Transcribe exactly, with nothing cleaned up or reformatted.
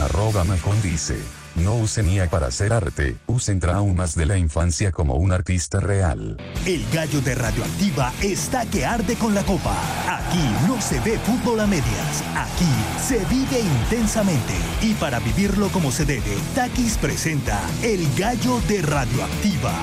Arroba Macon dice: no usen I A para hacer arte, usen traumas de la infancia como un artista real. El gallo de Radioactiva está que arde con la copa. Aquí no se ve fútbol a medias. Aquí se vive intensamente. Y para vivirlo como se debe, Takis presenta El Gallo de Radioactiva.